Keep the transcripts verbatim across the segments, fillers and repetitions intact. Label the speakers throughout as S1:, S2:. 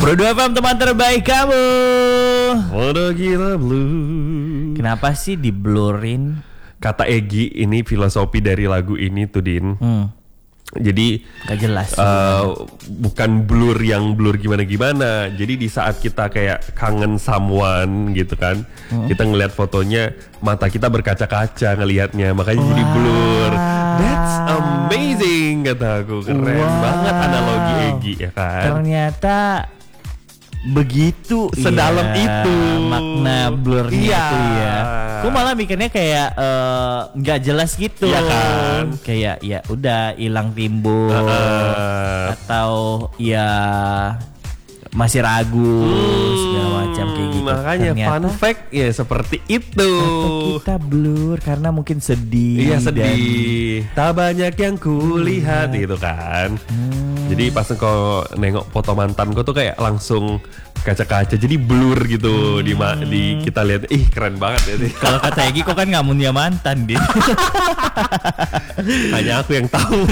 S1: Berdua F M teman terbaik kamu.
S2: Waduh gila blue.
S1: Kenapa sih diblurin?
S2: Kata Egi, ini filosofi dari lagu ini tuh Din.
S1: Hmm.
S2: Jadi
S1: Gak jelas.
S2: uh, bukan blur yang blur gimana-gimana. Jadi di saat kita kayak kangen someone gitu kan, hmm. kita ngelihat fotonya, mata kita berkaca-kaca ngelihatnya, makanya wow. jadi blur. That's amazing kata aku. Keren wow. banget analogi Egi ya kan.
S1: Ternyata begitu
S2: sedalam
S1: ya,
S2: itu
S1: makna blurnya
S2: iya.
S1: itu ya. Gue malah mikirnya kayak nggak uh, jelas gitu
S2: ya kan.
S1: Kayak ya udah hilang timbul
S2: uh,
S1: atau ya masih ragu hmm, segala macam kayak gitu.
S2: Makanya
S1: ternyata,
S2: fun fact ya seperti itu.
S1: Atau kita blur karena mungkin sedih.
S2: Iya sedih. Dan tak banyak yang kulihat hmm. gitu kan. Hmm. Jadi pas engkau nengok foto mantanku tuh kayak langsung kaca-kaca jadi blur gitu hmm. di, ma- di kita lihat ih keren banget ya.
S1: Kalau kata Egi kok kan nggak punya mantan Din.
S2: Hanya aku yang tahu.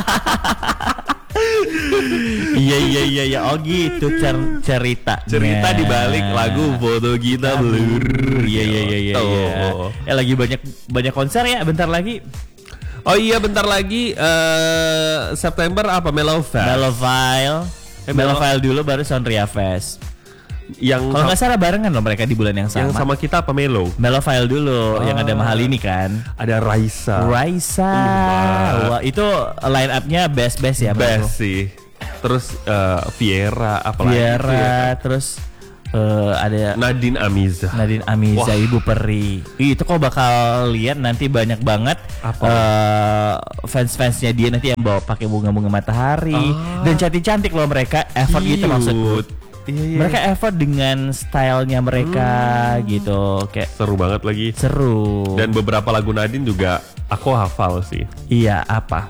S1: Iya iya iya iya oh gitu cer- cerita
S2: cerita di balik lagu foto kita blur.
S1: Iya iya iya iya. Ya lagi banyak banyak konser ya bentar lagi.
S2: Oh iya bentar lagi uh, September apa Mellowfest.
S1: Mellowfile. Eh, Mellowfile dulu baru Sonria Fest. Yang kalau nggak salah barengan loh mereka di bulan yang sama.
S2: Yang sama kita apa Melo?
S1: Mellowfile dulu, oh. yang ada Mahal ini kan.
S2: Ada Raisa.
S1: Raisa. Uh, Wah, itu line up-nya best-best ya.
S2: Best sih. Terus uh, Viera apalagi
S1: Viera, ya. Terus uh, ada
S2: Nadine Amiza.
S1: Nadine Amiza, Wah. Ibu Peri. Itu kok bakal lihat nanti banyak banget uh, fans-fansnya dia nanti yang bawa pakai bunga-bunga matahari ah. dan cantik-cantik loh mereka. Effort
S2: Cute.
S1: Gitu maksudku.
S2: Iya, iya.
S1: Mereka effort dengan stylenya mereka hmm. gitu, kayak
S2: seru banget lagi.
S1: Seru.
S2: Dan beberapa lagu Nadine juga aku hafal sih.
S1: Iya apa?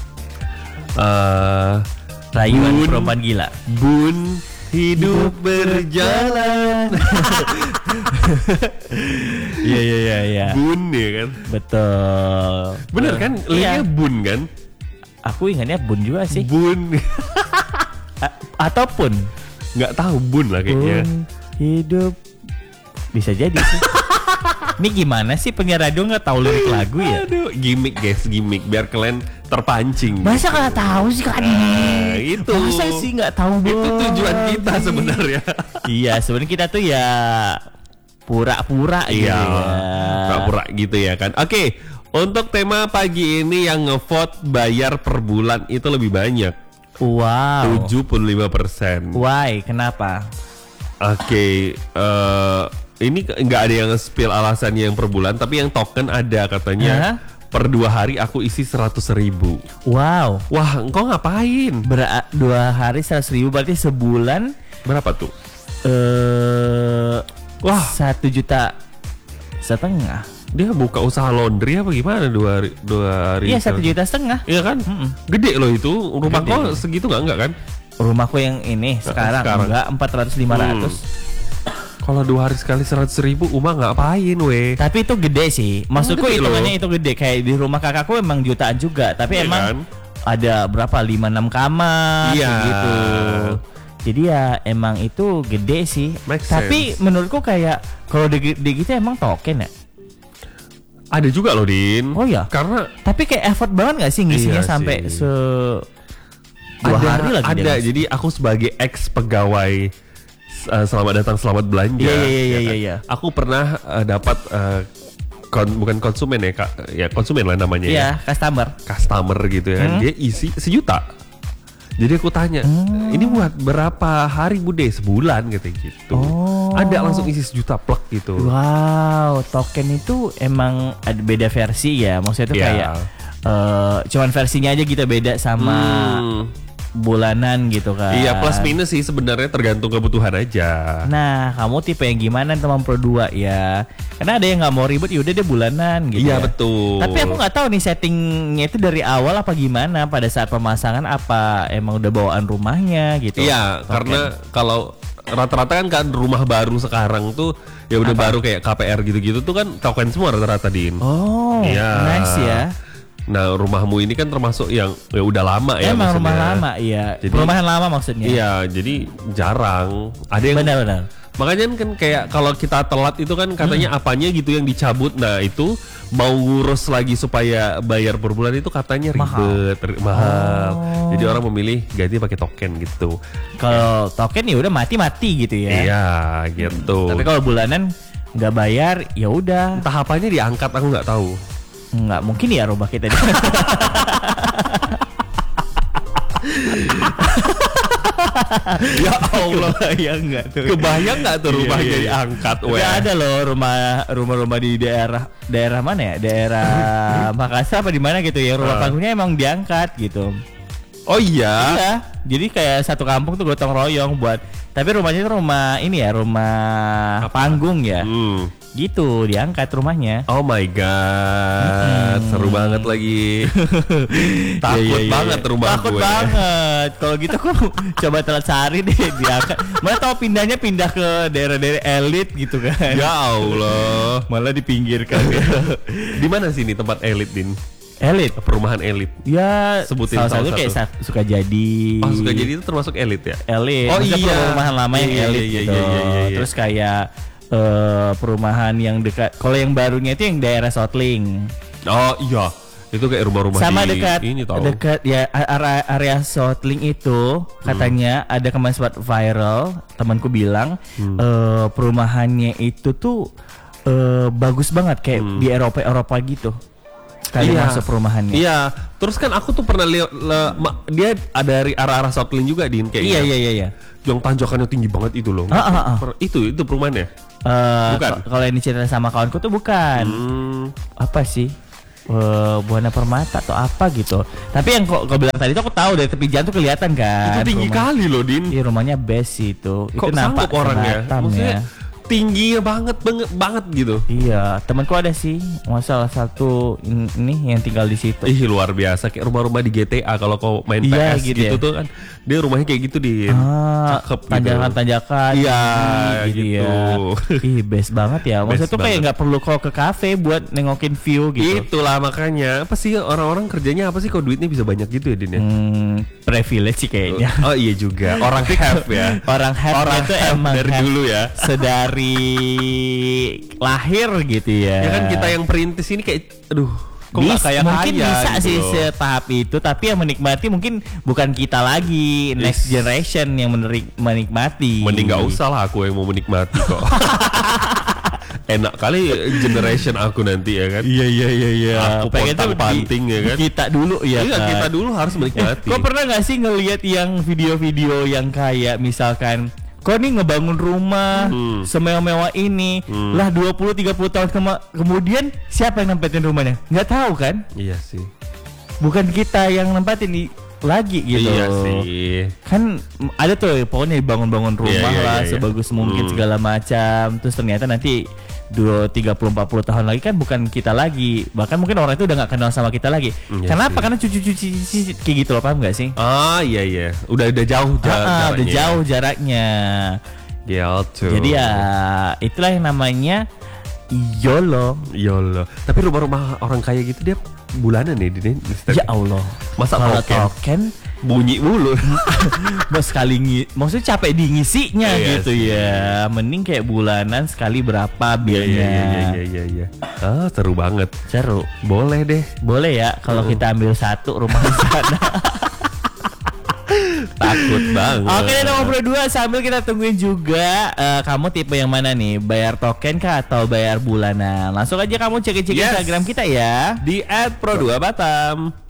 S2: Uh,
S1: Rayuan Perempuan Gila.
S2: Bun hidup berjalan.
S1: Iya iya iya iya.
S2: Bun ya kan.
S1: Betul.
S2: Bener kan? Liriknya iya. Bun kan?
S1: Aku ingatnya Bun juga sih.
S2: Bun.
S1: A- ataupun
S2: nggak tahu Bun lah kayaknya.
S1: Bun hidup bisa jadi sih. Ini gimana sih penyiar radio nggak tahu lirik lagu ya?
S2: Aduh, gimmick guys, gimmick biar kalian terpancing.
S1: Masa nggak gitu. Tahu sih kan?
S2: Nah, itu.
S1: Masa sih nggak tahu?
S2: Itu tujuan kita sebenarnya.
S1: Iya, sebenarnya kita tuh ya pura-pura
S2: iya,
S1: gitu ya.
S2: Pura-pura gitu ya kan. Oke, untuk tema pagi ini yang ngevote bayar per bulan itu lebih banyak.
S1: Wow.
S2: tujuh puluh lima persen.
S1: Why? Kenapa?
S2: Oke, okay, uh, ini nggak ada yang spill alasannya yang per bulan, tapi yang token ada katanya. Huh? Per dua hari aku isi seratus ribu.
S1: Wow.
S2: Wah, engkau ngapain?
S1: Ber- dua hari seratus ribu berarti sebulan
S2: berapa tuh?
S1: Eh, uh, wah, satu juta setengah.
S2: Dia buka usaha laundry apa gimana dua hari dua hari?
S1: Iya satu juta setengah.
S2: Iya kan? Mm-mm. Gede loh itu. Rumah kau segitu nggak enggak kan?
S1: Rumahku yang ini sekarang, sekarang. Enggak empat ratus lima ratus.
S2: Kalau dua hari sekali seratus ribu, Uma ngapain weh?
S1: Tapi itu gede sih. Maksudku hitungannya itu gede. Kayak di rumah kakakku emang jutaan juga. Tapi iya emang kan? Ada berapa lima enam kamar
S2: iya.
S1: gitu. Jadi ya emang itu gede sih.
S2: Make
S1: Tapi
S2: sense.
S1: menurutku kayak kalau di, di gitu emang token ya.
S2: Ada juga loh Din.
S1: Oh ya.
S2: Karena
S1: tapi kayak effort banget nggak sih ngisinya iya sampai sih. se dua
S2: ada,
S1: hari lagi.
S2: Ada. Jadi aku sebagai ex pegawai uh, selamat datang selamat belanja.
S1: Iya iya iya
S2: ya,
S1: iya.
S2: Aku pernah uh, dapat uh, kon, bukan konsumen ya kak, ya konsumen lah namanya.
S1: Iya,
S2: ya.
S1: customer.
S2: Customer gitu ya. Hmm. Dia isi sejuta. Jadi aku tanya, hmm. ini buat berapa hari bude? Sebulan katanya gitu.
S1: Oh.
S2: Ada langsung isi sejuta plek gitu.
S1: Wow, token itu emang ada beda versi ya. Maksudnya itu yeah. kayak uh, cuman versinya aja gitu beda sama hmm. bulanan gitu kan.
S2: Iya, plus minus sih sebenarnya tergantung kebutuhan aja.
S1: Nah, kamu tipe yang gimana teman Pro dua ya? Karena ada yang nggak mau ribet, yaudah deh bulanan gitu.
S2: Iya
S1: ya.
S2: betul.
S1: Tapi aku nggak tahu nih settingnya itu dari awal apa gimana pada saat pemasangan, apa emang udah bawaan rumahnya gitu.
S2: Iya, token. Karena kalau rata-rata kan kan rumah baru sekarang tuh ya udah baru kayak K P R gitu-gitu tuh kan token semua rata-rata Din.
S1: Oh,
S2: iya.
S1: Nice ya.
S2: Nah rumahmu ini kan termasuk yang ya udah lama ya.
S1: Emang
S2: maksudnya.
S1: rumah lama, iya.
S2: Jadi-
S1: Perumahan lama maksudnya.
S2: Iya, jadi jarang. Ada yang
S1: Benar-benar.
S2: makanya kan kayak kalau kita telat itu kan katanya
S1: Hmm.
S2: apanya gitu yang dicabut. Nah itu mau ngurus lagi supaya bayar per bulan itu katanya
S1: Mahal.
S2: ribet, ri- mahal.
S1: Oh.
S2: Jadi orang memilih ganti pakai token gitu.
S1: Kalau token ya udah mati-mati gitu ya.
S2: Iya, gitu.
S1: Tapi kalau bulanan nggak bayar, ya udah.
S2: entah apanya diangkat aku nggak tahu.
S1: Nggak mungkin ya rumah kita.
S2: Ya Allah,
S1: ya enggak tuh.
S2: kebayang nggak tuh
S1: Iya,
S2: rumahnya
S1: iya, iya.
S2: diangkat?
S1: Udah
S2: weh?
S1: ada loh rumah rumah-rumah di daerah daerah mana ya? Daerah Makassar apa di mana gitu ya. Rumah
S2: Ah.
S1: panggungnya emang diangkat gitu.
S2: Oh iya.
S1: Iya. Jadi kayak satu kampung tuh gotong royong buat. Tapi rumahnya tuh rumah ini ya, rumah panggung ya.
S2: Hmm.
S1: Gitu, diangkat rumahnya.
S2: Oh my god, seru banget lagi. Takut
S1: Iya, iya, iya.
S2: banget rumah
S1: Takut
S2: gue.
S1: banget. Kalau gitu aku coba telat sehari deh diangkat. Mana tahu pindahnya pindah ke daerah-daerah elit gitu kan.
S2: Ya Allah.
S1: Malah dipinggirkan.
S2: Di mana sih ini tempat elit, Din?
S1: Elit.
S2: Perumahan elit.
S1: Ya,
S2: Sebutin
S1: salah
S2: salah
S1: satu kayak
S2: satu.
S1: sa- suka jadi.
S2: Oh, suka jadi itu termasuk elit ya?
S1: Elit.
S2: Oh,
S1: Maksudnya
S2: iya.
S1: perumahan lama yang
S2: Iya,
S1: elit
S2: iya,
S1: gitu.
S2: iya, iya, iya, iya.
S1: Terus kayak eh, perumahan yang dekat. Kalau yang barunya itu yang daerah Sotling.
S2: Oh iya, itu kayak rumah-rumah
S1: Sama
S2: di
S1: dekat
S2: ini tau.
S1: dekat ya area, area Sotling itu katanya ada kemarin sempat viral, temanku bilang eh, perumahannya itu tuh eh, bagus banget kayak di Eropa Eropa gitu. Kali
S2: Iya.
S1: masuk perumahannya.
S2: Iya, terus kan aku tuh pernah lihat le- ma- dia ada dari arah-arah Southland juga, Din, kayak
S1: Iya iya iya iya.
S2: yang tanjakannya tinggi banget itu loh.
S1: Ah, ah, ah.
S2: Per- Itu itu perumahannya.
S1: Eh,
S2: Bukan.
S1: k- Kalau yang dicerita sama kawanku tuh bukan.
S2: Hmm.
S1: Apa sih? Eh, Buana Permata atau apa gitu. Tapi yang kok kau bilang tadi tuh aku tahu dari tepi jalan tuh kelihatan kan.
S2: Itu tinggi
S1: rumah.
S2: kali loh, Din.
S1: Iya rumahnya best sih itu.
S2: Kok
S1: Itu nampak
S2: sanggup orangnya?
S1: sebatam
S2: Maksudnya
S1: ya.
S2: tinggi banget banget banget gitu.
S1: Iya, temanku ada sih, salah satu in- ini yang tinggal di situ.
S2: Ih luar biasa kayak rumah-rumah di G T A kalau kau main
S1: Iya,
S2: P S
S1: gitu
S2: gitu,
S1: ya.
S2: tuh kan dia rumahnya kayak gitu di
S1: Ah,
S2: cakep gitu.
S1: tanjakan-tanjakan.
S2: Iya,
S1: gitu,
S2: gitu.
S1: ya. Ih, best banget ya. Maksudnya
S2: Best
S1: tuh kayak
S2: banget.
S1: nggak perlu kau ke kafe buat nengokin view gitu.
S2: Itulah makanya apa sih orang-orang kerjanya apa sih kok duitnya bisa banyak gitu ya Din ya?
S1: Hmm, privilege sih kayaknya.
S2: Oh iya juga orang have ya.
S1: Orang have
S2: Orang
S1: itu
S2: have
S1: emang
S2: dari
S1: have
S2: dulu ya.
S1: sedari lahir gitu ya.
S2: Ya kan kita yang perintis ini kayak aduh kok
S1: Bis-
S2: nggak kayak
S1: mungkin
S2: kaya
S1: bisa
S2: gitu
S1: sih
S2: loh.
S1: setahap itu, tapi yang menikmati mungkin bukan kita lagi, next
S2: Yes.
S1: generation yang menerik, menikmati.
S2: Mending nggak usah lah aku yang mau menikmati kok. Enak kali generation aku nanti ya kan.
S1: Iya iya iya iya.
S2: Aku pontang-panting ya kan.
S1: Kita dulu ya
S2: Iya
S1: kan.
S2: kita dulu harus menikmati.
S1: Kau pernah nggak sih ngelihat yang video-video yang kayak misalkan kau nih ngebangun rumah
S2: Hmm.
S1: semewah-mewah ini lah dua puluh tiga puluh tahun kema- kemudian siapa yang nempatin rumahnya? Nggak tahu kan?
S2: Iya sih.
S1: Bukan kita yang nempatin i- lagi gitu.
S2: Iya sih.
S1: Kan mm, ada tuh pokoknya bangun-bangun rumah
S2: Iya, iya,
S1: lah
S2: iya, iya.
S1: sebagus mungkin
S2: Hmm.
S1: segala macam. Terus ternyata nanti dua tiga puluh empat puluh tahun lagi kan bukan kita lagi. Bahkan mungkin orang itu udah nggak kenal sama kita lagi.
S2: Iya
S1: Kenapa?
S2: sih.
S1: Karena cucu-cucu kayak gitu loh, paham nggak sih?
S2: Ah iya iya. Udah udah jauh ja-
S1: Ah, ah, udah
S2: jaraknya.
S1: jauh jaraknya.
S2: Gitu.
S1: Jadi ya itulah yang namanya YOLO.
S2: YOLO. Tapi rumah-rumah orang kaya gitu dia bulanan nih Din.
S1: Ya Allah.
S2: Masa
S1: Kalau
S2: token?
S1: token
S2: Bunyi mulu.
S1: mau sekali ngi- maksudnya capek di ngisinya
S2: Iya
S1: gitu
S2: sih.
S1: ya. Mending kayak bulanan sekali berapa
S2: Iya
S1: bilnya.
S2: iya iya iya iya iya. Ah seru banget.
S1: Seru.
S2: Boleh deh.
S1: Boleh ya kalau kita ambil satu rumah di sana.
S2: Takut banget.
S1: Oke deh nomor berdua sambil kita tungguin juga eh, kamu tipe yang mana nih? Bayar token kah atau bayar bulanan? Langsung aja kamu cek-cek
S2: Yes.
S1: Instagram kita ya.
S2: Di at pro dua Batam.